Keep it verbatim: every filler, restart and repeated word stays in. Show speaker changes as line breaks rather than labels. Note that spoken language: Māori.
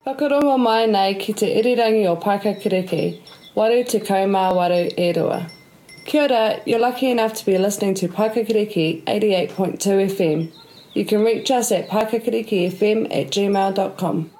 Whakarongo mai nei ki te irirangi o Paikakiriki, waru te kaumā waru e rua. Kia ora, you're lucky enough to be listening to Paikakiriki eighty-eight point two F M. You can reach us at paikakirikifm at gmail dot com.